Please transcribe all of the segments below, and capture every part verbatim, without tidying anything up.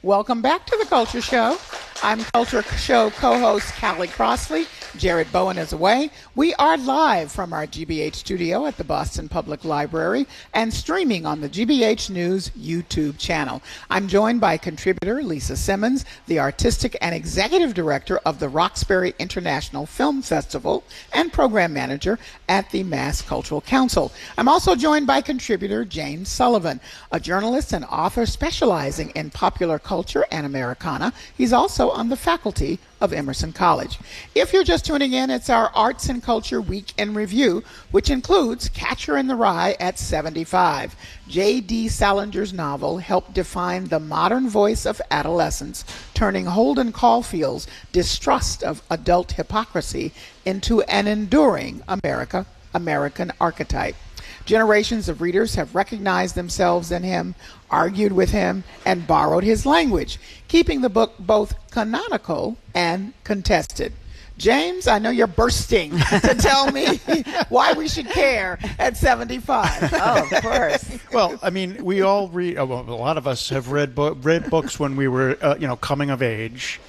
Welcome back to the Culture Show. I'm Culture Show co-host Callie Crossley. Jared Bowen is away. We are live from our G B H studio at the Boston Public Library and streaming on the G B H News YouTube channel. I'm joined by contributor Lisa Simmons, the artistic and executive director of the Roxbury International Film Festival and program manager at the Mass Cultural Council. I'm also joined by contributor James Sullivan, a journalist and author specializing in popular culture and Americana. He's also on the faculty of Emerson College. If you're just tuning in, it's our Arts and Culture Week in Review, which includes Catcher in the Rye at seventy-five. J D. Salinger's novel helped define the modern voice of adolescence, turning Holden Caulfield's distrust of adult hypocrisy into an enduring America, American archetype. Generations of readers have recognized themselves in him, argued with him, and borrowed his language, keeping the book both canonical and contested. James, I know you're bursting to tell me why we should care at seventy-five. Oh, of course. Well, I mean, we all read, uh, well, a lot of us have read, bo- read books when we were, uh, you know, coming of age,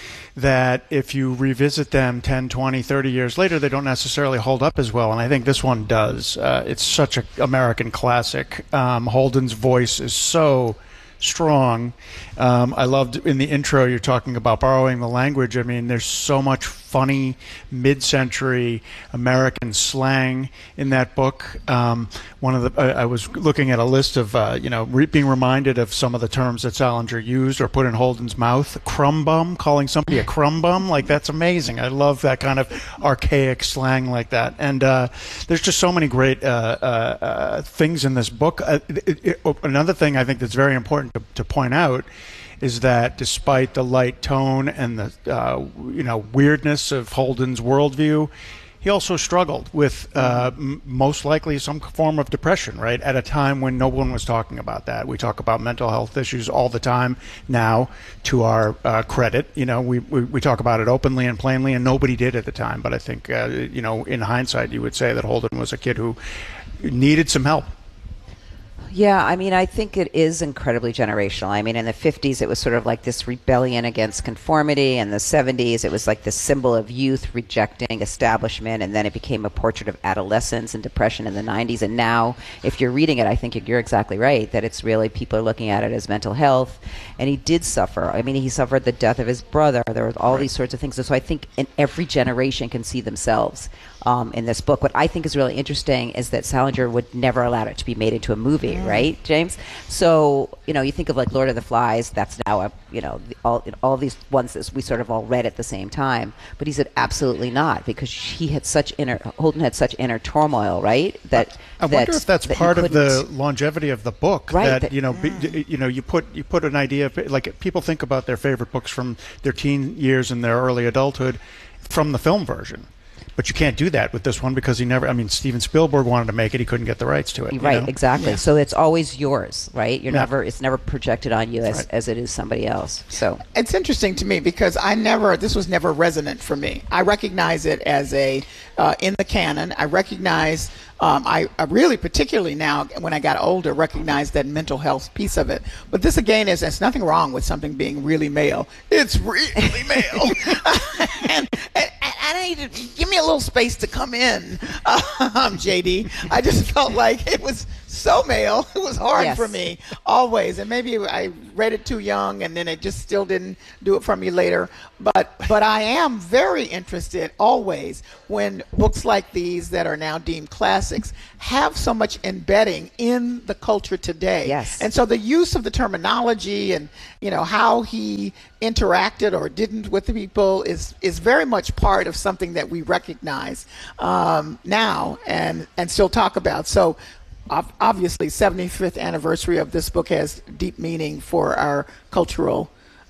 that if you revisit them ten, twenty, thirty years later, they don't necessarily hold up as well. And I think this one does. Uh, it's such an American classic. Um, Holden's voice is so strong. Um, I loved in the intro you're talking about borrowing the language. I mean, there's so much funny mid-century American slang in that book. Um, one of the I, I was looking at a list of uh, you know re- being reminded of some of the terms that Salinger used or put in Holden's mouth. Crumb bum, calling somebody a crumb bum, like that's amazing. I love that kind of archaic slang like that. And uh, there's just so many great uh, uh, uh, things in this book. Uh, it, it, another thing I think that's very important to, to point out is that despite the light tone and the uh, you know weirdness of Holden's worldview, he also struggled with uh, m- most likely some form of depression, right? At a time when no one was talking about that. We talk about mental health issues all the time now, to our uh, credit. You know, we, we we talk about it openly and plainly, and nobody did at the time. But I think, uh, you know, in hindsight, you would say that Holden was a kid who needed some help. Yeah, I mean, I think it is incredibly generational. I mean, in the fifties, it was sort of like this rebellion against conformity. In the seventies, it was like the symbol of youth rejecting establishment. And then it became a portrait of adolescence and depression in the nineties. And now, if you're reading it, I think you're exactly right, that it's really, people are looking at it as mental health. And he did suffer. I mean, he suffered the death of his brother. There were all right. these sorts of things. So I think in every generation can see themselves Um, in this book. What I think is really interesting is that Salinger would never allow it to be made into a movie, mm. right, James? So, you know, you think of like Lord of the Flies, that's now a, you know, the, all all these ones that we sort of all read at the same time. But he said absolutely not, because he had such inner, Holden had such inner turmoil, right? That I wonder that, if that's that part of the longevity of the book. Right, that, that, you know, yeah. be, you know, you put you put an idea of, like, people think about their favorite books from their teen years and their early adulthood from the film version. But you can't do that with this one because he never, I mean, Steven Spielberg wanted to make it. He couldn't get the rights to it. Right, know? exactly. Yeah. So it's always yours, right? You're yeah. never, it's never projected on you as, right. as it is somebody else. So it's interesting to me because I never, this was never resonant for me. I recognize it as a, uh, in the canon. I recognize, um, I, I really particularly now when I got older, recognized that mental health piece of it. But this again is, there's nothing wrong with something being really male. It's really male. and, and I need to give me a little space to come in, um, J D. I just felt like it was so male. It was hard yes. for me always, and maybe I read it too young, and then it just still didn't do it for me later. But but I am very interested always when books like these that are now deemed classics have so much embedding in the culture today. Yes. And so the use of the terminology and you know how he interacted or didn't with the people is is very much part of something that we recognize um, now and and still talk about. So obviously, seventy-fifth anniversary of this book has deep meaning for our cultural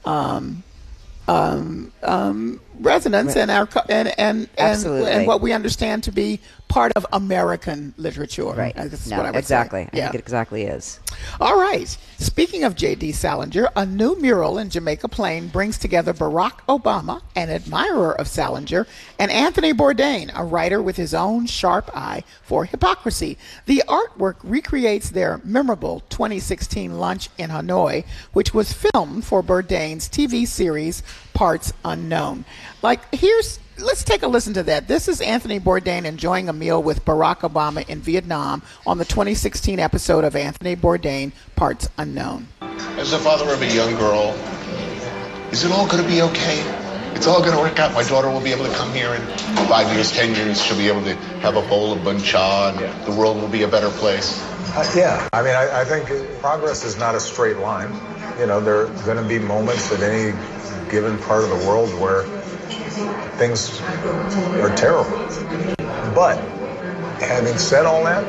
um, um, um, resonance and our and and, and Absolutely. and what we understand to be part of American literature. Right. Uh, This is no, what I would exactly. say. I Yeah. think it exactly is. All right. Speaking of J D. Salinger, a new mural in Jamaica Plain brings together Barack Obama, an admirer of Salinger, and Anthony Bourdain, a writer with his own sharp eye for hypocrisy. The artwork recreates their memorable twenty sixteen lunch in Hanoi, which was filmed for Bourdain's T V series Parts Unknown. Like, here's Let's take a listen to that. This is Anthony Bourdain enjoying a meal with Barack Obama in Vietnam on the twenty sixteen episode of Anthony Bourdain, Parts Unknown. As the father of a young girl, is it all going to be okay? It's all going to work out. My daughter will be able to come here in five years, ten years. She'll be able to have a bowl of bun cha, and Yeah. the world will be a better place. Uh, yeah, I mean, I, I think progress is not a straight line. You know, there are going to be moments at any given part of the world where things are terrible. But having said all that,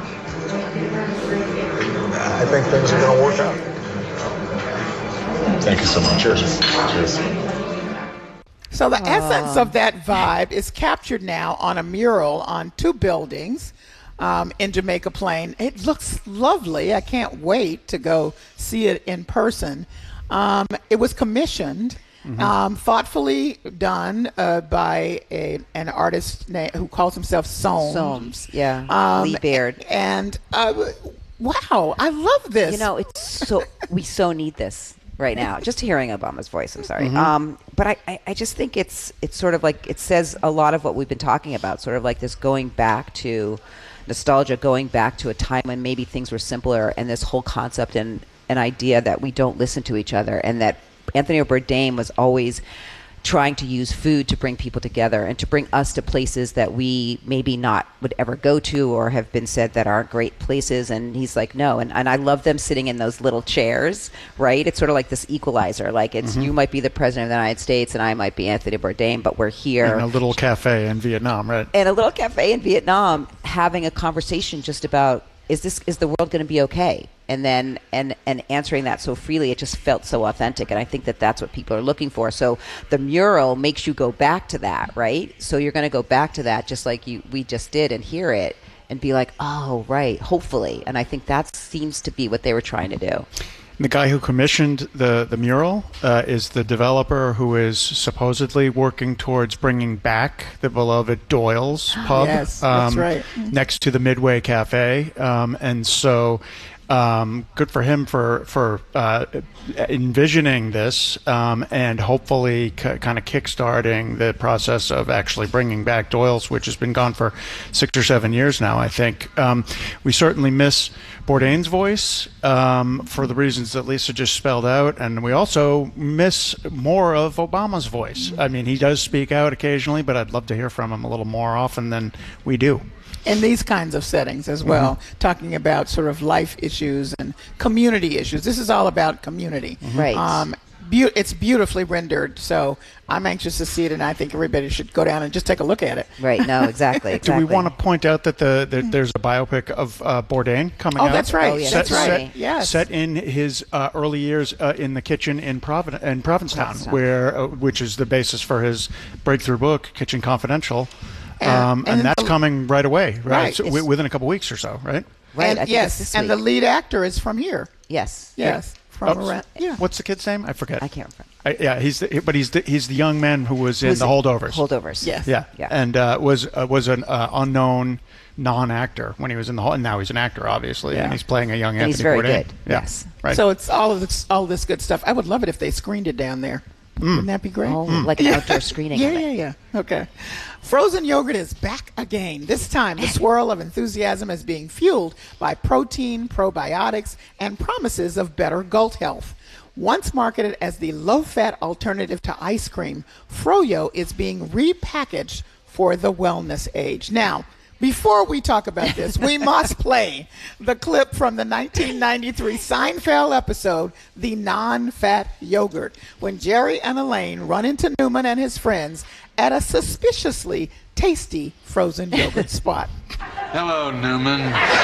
I think things are going to work out. Thank you so much. Cheers. Cheers. So the essence of that vibe is captured now on a mural on two buildings um, in Jamaica Plain. It looks lovely. I can't wait to go see it in person. Um, it was commissioned, mm-hmm. um, thoughtfully done uh, by a, an artist na- who calls himself Soames. Soames, yeah. Um, Lee Baird. And uh, wow, I love this. You know, it's so we so need this right now. Just hearing Obama's voice, I'm sorry. Mm-hmm. Um, but I, I, I just think it's it's sort of like it says a lot of what we've been talking about, sort of like this going back to nostalgia, going back to a time when maybe things were simpler, and this whole concept and an idea that we don't listen to each other, and that Anthony Bourdain was always trying to use food to bring people together and to bring us to places that we maybe not would ever go to or have been said that aren't great places. And he's like, no. And, and I love them sitting in those little chairs, right? It's sort of like this equalizer. Like it's mm-hmm. you might be the president of the United States and I might be Anthony Bourdain, but we're here. In a little cafe in Vietnam, right? In a little cafe in Vietnam, having a conversation just about, is this is the world going to be okay? And then and and answering that so freely, it just felt so authentic. And I think that that's what people are looking for. So the mural makes you go back to that, right? So you're going to go back to that just like you we just did and hear it and be like, oh, right, hopefully. And I think that seems to be what they were trying to do. The guy who commissioned the, the mural uh, is the developer who is supposedly working towards bringing back the beloved Doyle's pub. Yes, um, that's right. Next to the Midway Cafe. Um, and so um, good for him for, for uh, envisioning this um, and hopefully c- kind of kickstarting the process of actually bringing back Doyle's, which has been gone for six or seven years now, I think. Um, we certainly miss Bourdain's voice um, for the reasons that Lisa just spelled out, and we also miss more of Obama's voice. I mean, he does speak out occasionally, but I'd love to hear from him a little more often than we do. In these kinds of settings as well, mm-hmm. talking about sort of life issues and community issues. This is all about community. Mm-hmm. Right. Um, Be- it's beautifully rendered, so I'm anxious to see it, and I think everybody should go down and just take a look at it. Right, no, exactly, exactly. Do we want to point out that the that there's a biopic of uh, Bourdain coming oh, out? Oh, that's right. Oh, yeah, that's set, right. Set, yes. set in his uh, early years uh, in the kitchen in, Provid- in Provincetown, Provincetown. where uh, which is the basis for his breakthrough book, Kitchen Confidential. And, um, and, and that's the, coming right away, right? right. So w- within a couple weeks or so, right? Right, And, I think yes, it's this and week. the lead actor is from here. Yes. Yes, from Oh, around. Yeah. What's the kid's name? I forget. I can't remember. I, yeah, he's the, but he's the, he's the young man who was in Was the it- Holdovers. Holdovers. Yes. Yeah, Yeah. and uh, was uh, was an uh, unknown non-actor when he was in the whole, and now he's an actor, obviously, Yeah. and he's playing a young And Anthony he's very Bourdain. good. Yeah. Yes. Right. So it's all of this, all this good stuff. I would love it if they screened it down there. Wouldn't that be great? Oh, like an outdoor screening Yeah, of it. yeah, yeah. Okay. Frozen yogurt is back again. This time, the swirl of enthusiasm is being fueled by protein, probiotics, and promises of better gut health. Once marketed as the low-fat alternative to ice cream, Froyo is being repackaged for the wellness age. Now, before we talk about this, we must play the clip from the nineteen ninety-three Seinfeld episode, The Non-Fat Yogurt, when Jerry and Elaine run into Newman and his friends at a suspiciously tasty frozen yogurt spot. Hello, Newman.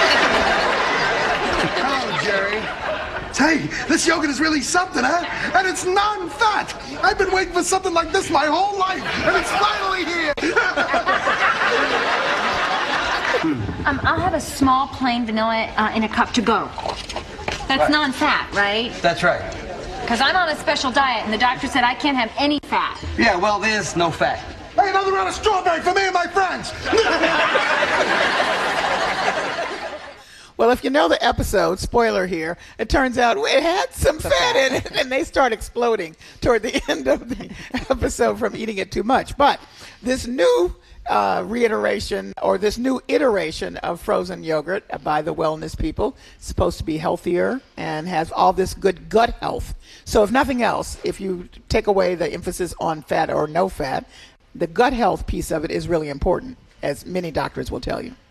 Hello, Jerry. Hey, this yogurt is really something, huh? And it's non-fat. I've been waiting for something like this my whole life, and it's finally here. Um, I'll have a small plain vanilla uh, in a cup to go. That's Right. non-fat, right? That's right. Because I'm on a special diet, and the doctor said I can't have any fat. Yeah, well, there's no fat. Hey, another round of strawberry for me and my friends. Well, if you know the episode, spoiler here, it turns out it had some fat in it, and they start exploding toward the end of the episode from eating it too much. But this new uh, reiteration or this new iteration of frozen yogurt by the wellness people is supposed to be healthier and has all this good gut health. So if nothing else, if you take away the emphasis on fat or no fat, the gut health piece of it is really important, as many doctors will tell you.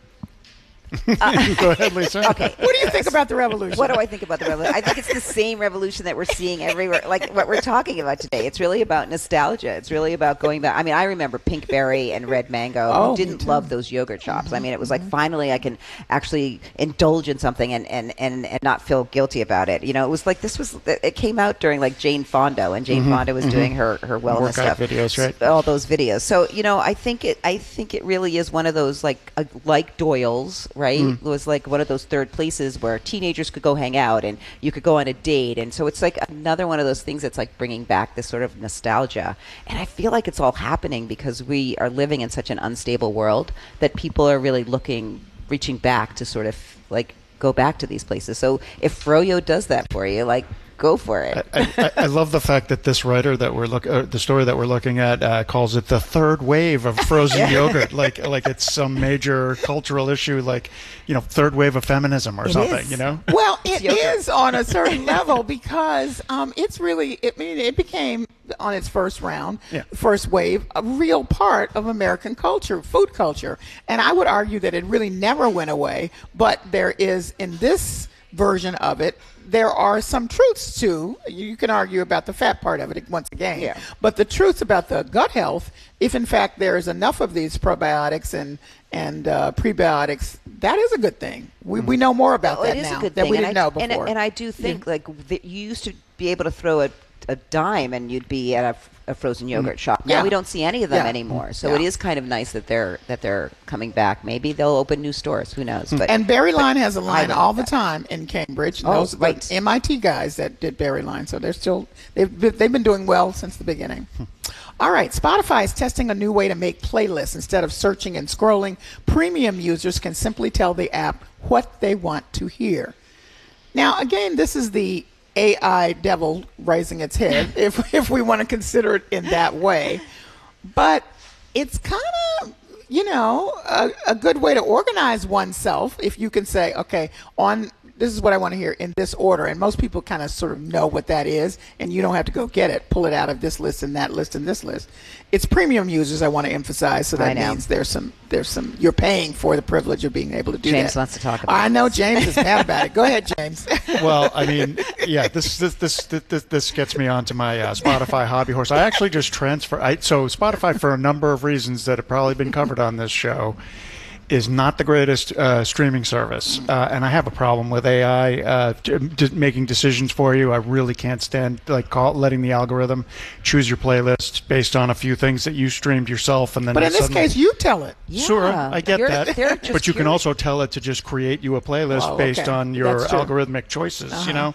Uh, Go ahead, Lisa. Okay. What do you think about the revolution? What do I think about the revolution? I think it's the same revolution that we're seeing everywhere, like what we're talking about today. It's really about nostalgia. It's really about going back. I mean, I remember Pinkberry and Red Mango. Oh, Who didn't love those yogurt shops? I mean, it was like finally I can actually indulge in something and, and, and, and not feel guilty about it. You know, it was like this was, it came out during like Jane Fonda, and Jane Mhm, Fonda was mhm. doing her, her wellness Workout stuff. videos, right? All those videos. So, you know, I think it, I think it really is one of those like, uh, like Doyle's, right? Mm. It was like one of those third places where teenagers could go hang out and you could go on a date. And so it's like another one of those things that's like bringing back this sort of nostalgia. And I feel like it's all happening because we are living in such an unstable world that people are really looking, reaching back to sort of like go back to these places. So if Froyo does that for you, like, go for it. I, I, I love the fact that this writer that we're look, uh, the story that we're looking at, uh, calls it the third wave of frozen yogurt, like like it's some major cultural issue, like you know, third wave of feminism or It something. is. You know, Well, it yogurt. is on a certain level because um, it's really. I mean, it became on its first round, Yeah. first wave, a real part of American culture, food culture, and I would argue that it really never went away. But there is in this version of it. There are some truths too. You can argue about the fat part of it once again. Yeah. But the truths about the gut health, if in fact there is enough of these probiotics and and uh, prebiotics, that is a good thing. We we know more about Well, that it is now a good that thing. we and didn't I, know and, before. and I do think like that you used to be able to throw a, a dime and you'd be at a, a frozen yogurt shop. Now Yeah. we don't see any of them Yeah. anymore. So Yeah. it is kind of nice that they're that they're coming back. Maybe they'll open new stores. Who knows? But And Berry Line has a line don't all like the time in Cambridge. Oh, Those are right. the M I T guys that did Berry Line, so they're still they've been- they've been doing well since the beginning. All right, Spotify is testing a new way to make playlists instead of searching and scrolling. Premium users can simply tell the app what they want to hear. Now, again, this is the A I devil raising its head, if if we want to consider it in that way. But it's kind of, you know, a, a good way to organize oneself if you can say, okay, on this is what I want to hear in this order. And most people kind of sort of know what that is, and you don't have to go get it, pull it out of this list and that list and this list. It's premium users I want to emphasize, so I that know. means there's some there's some you're paying for the privilege of being able to do that. James wants to talk about I know this. James is mad about it. Go ahead, James. well, I mean, yeah, this this this this, this gets me onto my uh, Spotify hobby horse. I actually just transfer. I, so Spotify, for a number of reasons that have probably been covered on this show, is not the greatest uh, streaming service, uh, and I have a problem with A I uh, d- d- making decisions for you. I really can't stand like call, letting the algorithm choose your playlist based on a few things that you streamed yourself, and then But in this suddenly- case, you tell it. Sure, Yeah. I get You're- that. they're just But you can curious. also tell it to just create you a playlist Oh, based okay. on your That's true. algorithmic choices, Uh-huh. you know?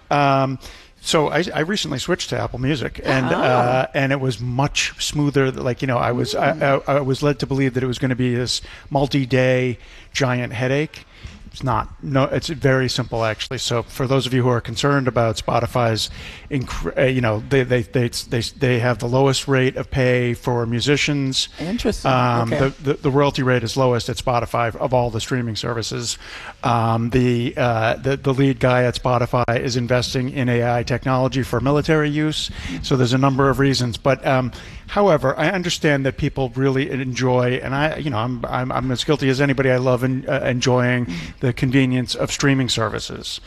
Um, so I, I recently switched to Apple Music, and Oh. uh, and it was much smoother. Like, you know, I was I, I, I was led to believe that it was going to be this multi-day giant headache. It's not. No, it's very simple actually. So for those of you who are concerned about Spotify's, incre- uh, you know, they they, they they they have the lowest rate of pay for musicians. Interesting. Um, Okay. the, the the royalty rate is lowest at Spotify of all the streaming services. Um, the uh, the the lead guy at Spotify is investing in A I technology for military use. So there's a number of reasons, but. Um, However, I understand that people really enjoy, and I, you know, I'm I'm, I'm as guilty as anybody. I love en- uh, enjoying the convenience of streaming services,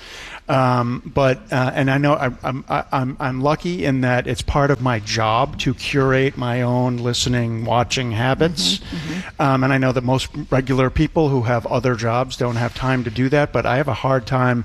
um, but uh, and I know I'm I'm I'm I'm lucky in that it's part of my job to curate my own listening, watching habits, um, and I know that most regular people who have other jobs don't have time to do that. But I have a hard time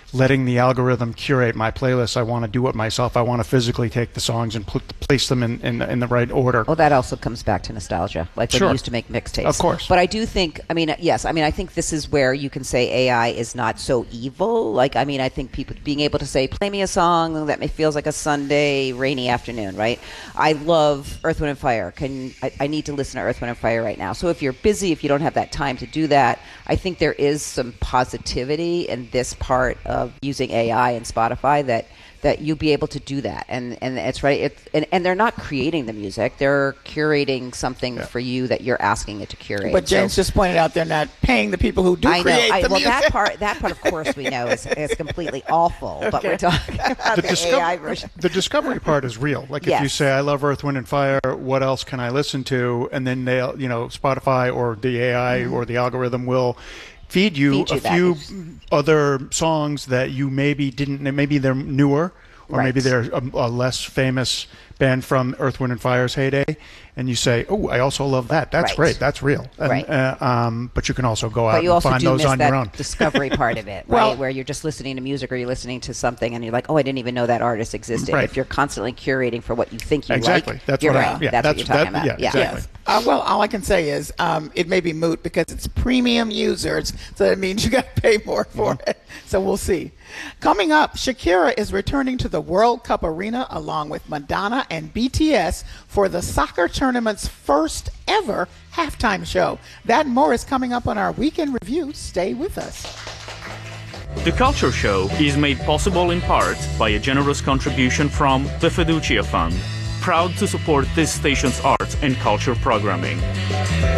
letting the algorithm curate my playlist. I want to do it myself. I want to physically take the songs and put, place them in, in, in the right order. Well, that also comes back to nostalgia, like when Sure. you used to make mixtapes. Of course. But I do think, I mean, yes, I mean, I think this is where you can say A I is not so evil. Like, I mean, I think people being able to say, play me a song that feels like a Sunday rainy afternoon, right? I love Earth, Wind and Fire. Can I, I need to listen to Earth, Wind and Fire right now. So if you're busy, if you don't have that time to do that, I think there is some positivity in this part of using A I and Spotify that that you'll be able to do that. And and it's right. It's, and, and they're not creating the music. They're curating something Yeah. for you that you're asking it to curate. But James So- just pointed out they're not paying the people who do I know. create I, the well, music. that part, that part, of course, we know is, is completely awful. But we're talking about the, disco- A I version. the discovery part is real. Like if you Yes. say, I love Earth, Wind and Fire, what else can I listen to? And then they'll, you know, Spotify or the A I or the algorithm will feed you Feed you a that. few other songs that you maybe didn't, maybe they're newer or Right. maybe they're a, a less famous band from Earth, Wind and Fire's heyday. And you say, oh, I also love that. That's Right. great. That's real. And, Right. uh, um, but you can also go out But you and also find do those miss on that your own. discovery part of it, right? Well- Where you're just listening to music or you're listening to something and you're like, oh, I didn't even know that artist existed. Right. If you're constantly curating for what you think you Exactly. like, That's you're what I- right. yeah, that's, that's- what you're talking that- about. yeah, exactly. Yes. Uh, well, all I can say is um, it may be moot because it's premium users, so that means you got to pay more for Mm-hmm. it. So we'll see. Coming up, Shakira is returning to the World Cup arena along with Madonna and B T S for the soccer tournament's first ever halftime show. That and more is coming up on our weekend review. Stay with us. The Culture Show is made possible in part by a generous contribution from the Fiducia Fund, proud to support this station's arts and culture programming.